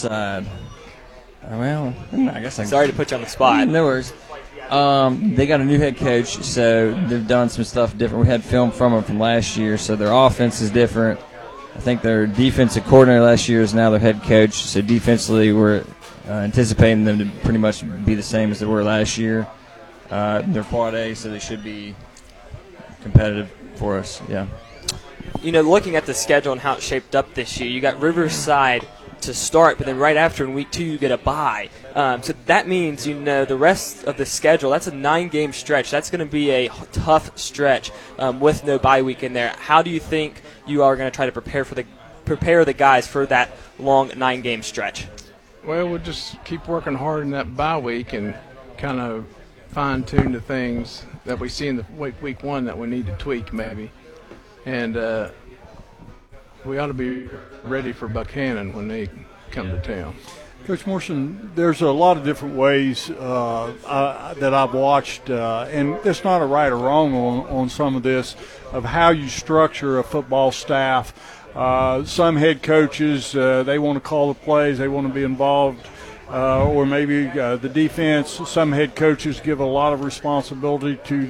Riverside. Well, I guess Sorry to put you on the spot. No worries. They got a new head coach, so they've done some stuff different. We had film from them from last year, so their offense is different. I think their defensive coordinator last year is now their head coach, so defensively we're anticipating them to pretty much be the same as they were last year. They're Quad A, so they should be competitive for us, yeah. Looking at the schedule and how it's shaped up this year, you got Riverside to start, but then right after in week 2 you get a bye. So that means, the rest of the schedule, that's a 9-game stretch. That's going to be a tough stretch with no bye week in there. How do you think you are going to try to prepare the guys for that long 9-game stretch? Well, we'll just keep working hard in that bye week and kind of fine-tune the things that we see in the week 1 that we need to tweak maybe. And we ought to be ready for Buchanan when they come to town. Coach Morrison, there's a lot of different ways that I've watched, and it's not a right or wrong on some of this, of how you structure a football staff. Some head coaches, they want to call the plays, they want to be involved, or maybe the defense. Some head coaches give a lot of responsibility to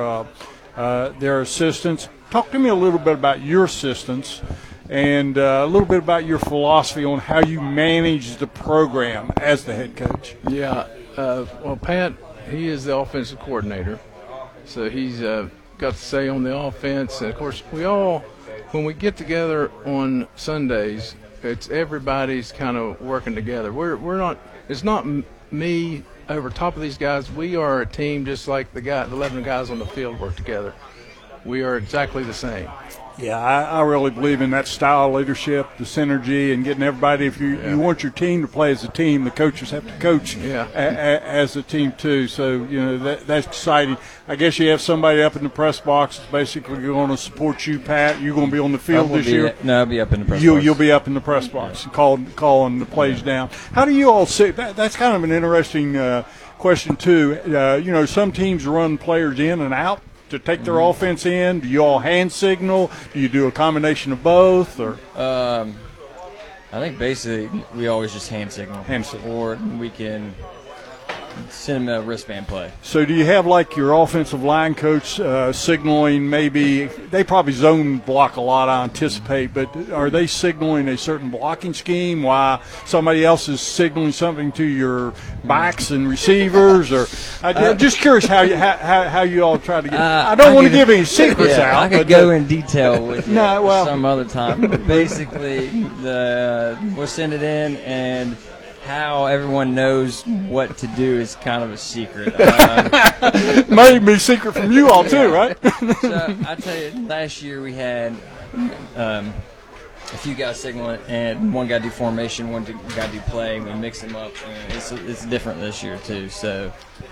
their assistants. Talk to me a little bit about your assistants and a little bit about your philosophy on how you manage the program as the head coach. Yeah, well, Pat, he is the offensive coordinator, so he's got to say on the offense. And, of course, when we get together on Sundays, it's everybody's kind of working together. We're not – it's not me over top of these guys. We are a team just like the 11 guys on the field work together. We are exactly the same. Yeah, I really believe in that style of leadership, the synergy, and getting everybody. If you want your team to play as a team, the coaches have to coach as a team too. So, that's exciting. I guess you have somebody up in the press box that's basically going to support you, Pat. You're going to be on the field this year? No, I'll be up in the press box. You'll be up in the press box and calling the plays down. How do you all see that? That's kind of an interesting question too. Some teams run players in and out to take their offense in. Do you all hand signal? Do you do a combination of both? Or I think basically we always just hand signal. Or we can send them a wristband play. So do you have like your offensive line coach signaling maybe – they probably zone block a lot, I anticipate, but are they signaling a certain blocking scheme while somebody else is signaling something to your backs and receivers? Or I'm just curious how you all try to get – I don't want to give any secrets out. I could go in detail with you some other time. Basically, we'll send it in, and – how everyone knows what to do is kind of a secret. Might be a secret from you all too, right? So I tell you, last year we had a few guys signaling, and one guy do formation, one guy do play. We mix them up, and it's different this year too. So,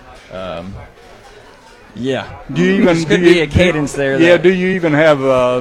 yeah. There could be a cadence there. Yeah. Do you even have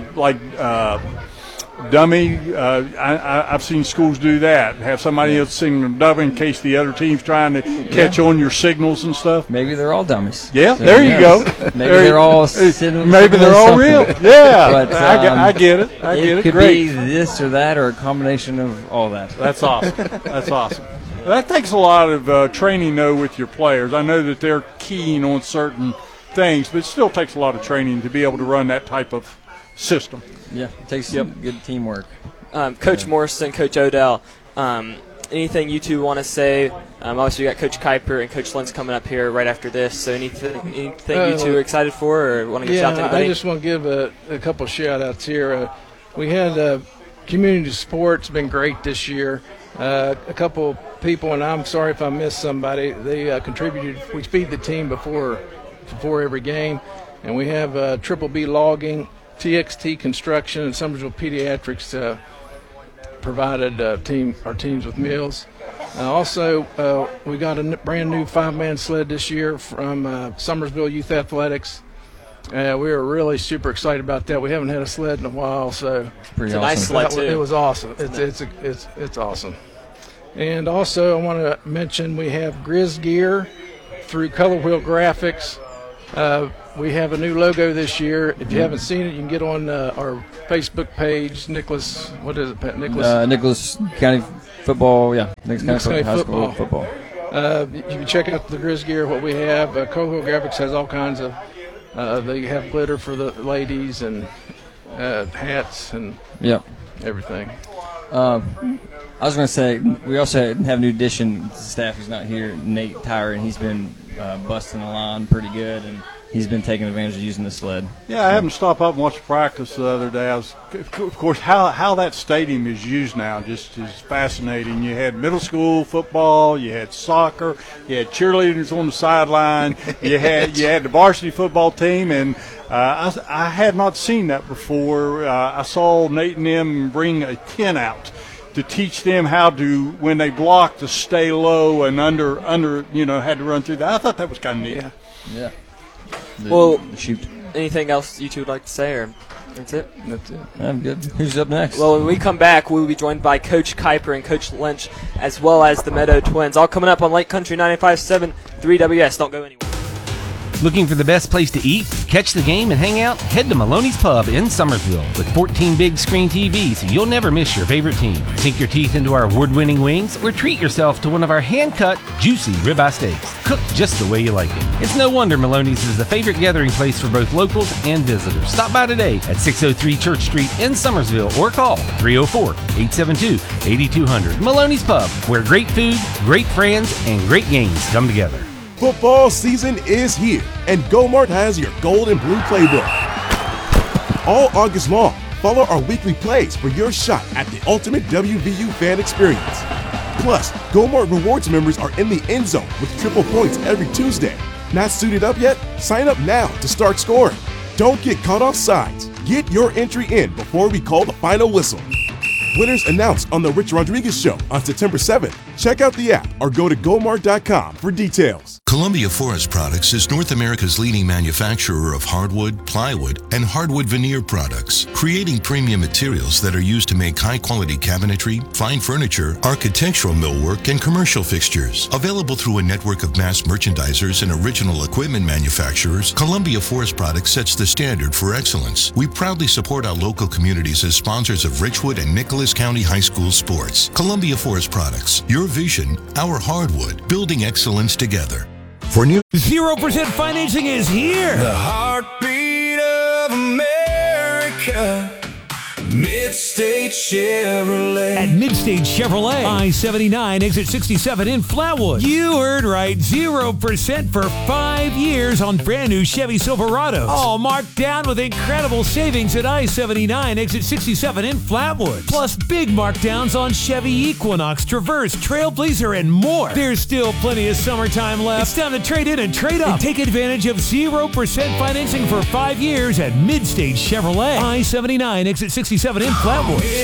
dummy? I've seen schools do that. Have somebody else sing a dummy in case the other team's trying to catch on your signals and stuff. Maybe they're all dummies. Yeah, so there you go. Maybe they're all sitting. Maybe they're all real. Yeah, but, I get it. It could be this or that or a combination of all that. That's awesome. That's awesome. That takes a lot of training, though, with your players. I know that they're keen on certain things, but it still takes a lot of training to be able to run that type of system. Yeah, it takes good teamwork. Coach Morrison, Coach Odell, anything you two want to say? Obviously, we got Coach Kuiper and Coach Lentz coming up here right after this. So anything you two are excited for or want to get shout to anybody? I just want to give a couple shout-outs here. We had community sports been great this year. A couple people, and I'm sorry if I missed somebody, they contributed. We feed the team before every game. And we have Triple B Logging, TXT Construction, and Summersville Pediatrics provided our teams with meals. Also, we got a brand new 5-man sled this year from Summersville Youth Athletics. We were really super excited about that. We haven't had a sled in a while, so it's a nice sled too. It was awesome. It's awesome. And also, I want to mention we have Grizz Gear through Color Wheel Graphics. We have a new logo this year. If you haven't seen it, you can get on our Facebook page. Nicholas, what is it, Pat? Nicholas County football. Yeah, Nick's County high school football. football. You can check out the Grizz gear, what we have. Coho Graphics has all kinds of, they have glitter for the ladies and hats and everything. I was going to say, we also have a new addition to staff who's not here, Nate Tyre, and he's been busting the line pretty good, and he's been taking advantage of using the sled. Yeah, I happened to stop up and watch practice the other day. Of course, how that stadium is used now just is fascinating. You had middle school football, you had soccer, you had cheerleaders on the sideline, you had the varsity football team, and I had not seen that before. I saw Nate and them bring a tent out to teach them how to, when they block, to stay low and under, had to run through that. I thought that was kind of neat. Yeah. Well, shoot. Anything else you two would like to say, or that's it? That's it. I'm good. Who's up next? Well, when we come back, we will be joined by Coach Kuiper and Coach Lynch, as well as the Meadow Twins. All coming up on Lake Country 95.7 3WS. Don't go anywhere. Looking for the best place to eat, catch the game, and hang out? Head to Maloney's Pub in Summersville with 14 big screen TVs so you'll never miss your favorite team. Sink your teeth into our award-winning wings or treat yourself to one of our hand-cut, juicy ribeye steaks, cooked just the way you like it. It's no wonder Maloney's is the favorite gathering place for both locals and visitors. Stop by today at 603 Church Street in Summersville or call 304-872-8200. Maloney's Pub, where great food, great friends, and great games come together. Football season is here, and GoMart has your gold and blue playbook. All August long, follow our weekly plays for your shot at the ultimate WVU fan experience. Plus, GoMart Rewards members are in the end zone with triple points every Tuesday. Not suited up yet? Sign up now to start scoring. Don't get caught off sides. Get your entry in before we call the final whistle. Winners announced on The Rich Rodriguez Show on September 7th. Check out the app or go to GoMart.com for details. Columbia Forest Products is North America's leading manufacturer of hardwood, plywood, and hardwood veneer products, creating premium materials that are used to make high-quality cabinetry, fine furniture, architectural millwork, and commercial fixtures. Available through a network of mass merchandisers and original equipment manufacturers, Columbia Forest Products sets the standard for excellence. We proudly support our local communities as sponsors of Richwood and Nicholas County High School sports. Columbia Forest Products, your vision, our hardwood, building excellence together. For new 0% financing is here. The heartbeat of America. Midstate Chevrolet. At Midstate Chevrolet, I-79, exit 67 in Flatwood. You heard right, 0% for 5 years on brand new Chevy Silverados. All marked down with incredible savings at I-79, exit 67 in Flatwood. Plus big markdowns on Chevy Equinox, Traverse, Trailblazer, and more. There's still plenty of summertime left. It's time to trade in and trade up. And take advantage of 0% financing for 5 years at Midstate Chevrolet. I-79, exit 67 in Flatwood.